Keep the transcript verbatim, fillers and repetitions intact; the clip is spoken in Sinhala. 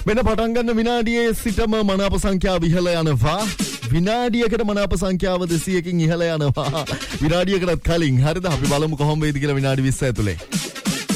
මෙන්න පටන් ගන්න විනාඩියේ සිටම මනාප සංඛ්‍යාව ඉහළ යනවා. විනාඩියකට මනාප සංඛ්‍යාව දෙසීයකින් ඉහළ යනවා. විනාඩියකටත් කලින්. හරිද? අපි බලමු කොහොම වේද කියලා විනාඩි විස්ස ඇතුලේ.